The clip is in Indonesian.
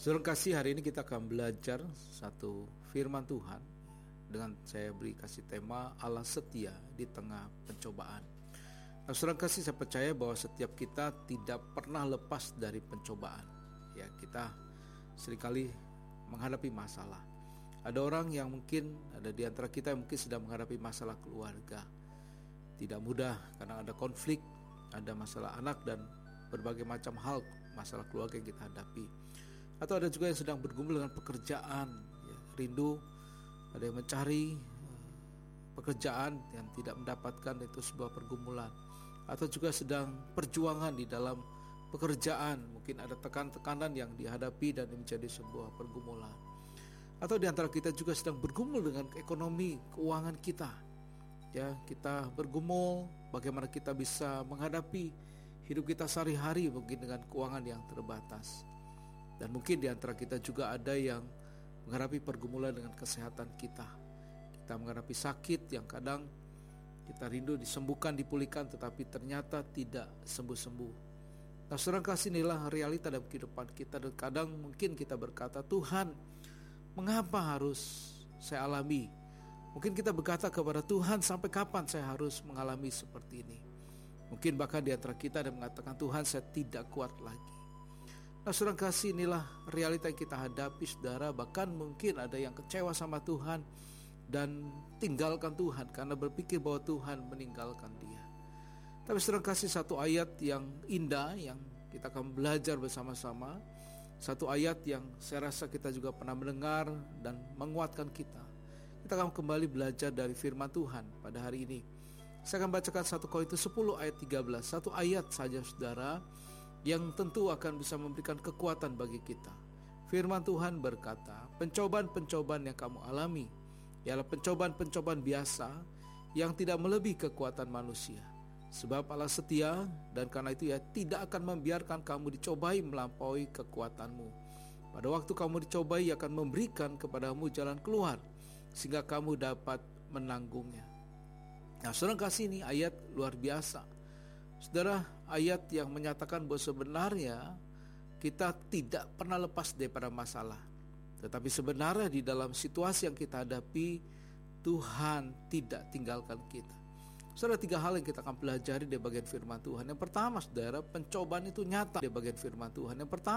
Saudara kasih, hari ini kita akan belajar satu firman Tuhan dengan saya beri kasih tema Allah setia di tengah pencobaan. Nah, saudara kasih, saya percaya bahwa setiap kita tidak pernah lepas dari pencobaan. Ya, kita seringkali menghadapi masalah. Ada orang yang mungkin ada di antara kita yang mungkin sedang menghadapi masalah keluarga. Tidak mudah karena ada konflik, ada masalah anak dan berbagai macam hal masalah keluarga yang kita hadapi. Atau ada juga yang sedang bergumul dengan pekerjaan, ya, rindu, ada yang mencari pekerjaan yang tidak mendapatkan, itu sebuah pergumulan. Atau juga sedang perjuangan di dalam pekerjaan, mungkin ada tekanan yang dihadapi dan menjadi sebuah pergumulan. Atau di antara kita juga sedang bergumul dengan ekonomi, keuangan kita. Ya, kita bergumul bagaimana kita bisa menghadapi hidup kita sehari-hari mungkin dengan keuangan yang terbatas. Dan mungkin di antara kita juga ada yang menghadapi pergumulan dengan kesehatan kita. Kita menghadapi sakit yang kadang kita rindu disembuhkan, dipulihkan, tetapi ternyata tidak sembuh-sembuh. Nah, saudara kasih, inilah realita dalam kehidupan kita. Dan kadang mungkin kita berkata, Tuhan, mengapa harus saya alami? Mungkin kita berkata kepada Tuhan, sampai kapan saya harus mengalami seperti ini? Mungkin bahkan di antara kita ada yang mengatakan, Tuhan, saya tidak kuat lagi. Nah, saudara kasih, inilah realita yang kita hadapi, saudara. Bahkan mungkin ada yang kecewa sama Tuhan dan tinggalkan Tuhan karena berpikir bahwa Tuhan meninggalkan dia. Tapi saudara kasih, satu ayat yang indah yang kita akan belajar bersama-sama. Satu ayat yang saya rasa kita juga pernah mendengar dan menguatkan kita. Kita akan kembali belajar dari firman Tuhan pada hari ini. Saya akan bacakan 1 Korintus 10 ayat 13. Satu ayat saja, saudara, yang tentu akan bisa memberikan kekuatan bagi kita. Firman Tuhan berkata, pencobaan-pencobaan yang kamu alami ialah pencobaan-pencobaan biasa yang tidak melebihi kekuatan manusia. Sebab Allah setia, dan karena itu ia tidak akan membiarkan kamu dicobai melampaui kekuatanmu. Pada waktu kamu dicobai, ia akan memberikan kepadamu jalan keluar sehingga kamu dapat menanggungnya. Nah, saudara kasih, ini ayat luar biasa. Saudara, ayat yang menyatakan bahwa sebenarnya kita tidak pernah lepas daripada masalah. Tetapi sebenarnya di dalam situasi yang kita hadapi, Tuhan tidak tinggalkan kita. Saudara, 3 hal yang kita akan pelajari dari bagian firman Tuhan. Yang pertama, saudara, pencobaan itu nyata di bagian firman Tuhan. Yang pertama,